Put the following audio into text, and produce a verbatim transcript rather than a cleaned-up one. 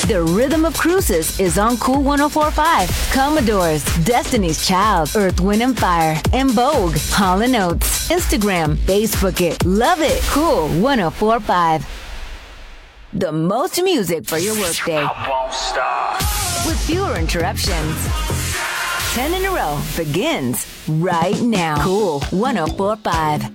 The rhythm of cruises is on Cool one oh four point five. Commodores, Destiny's Child, Earth, Wind and Fire, and Vogue, Hall and Oates. Instagram, Facebook it, love it. Cool one oh four point five. The most music for your workday. I won't stop. With fewer interruptions. Ten in a row begins right now. Cool one oh four point five.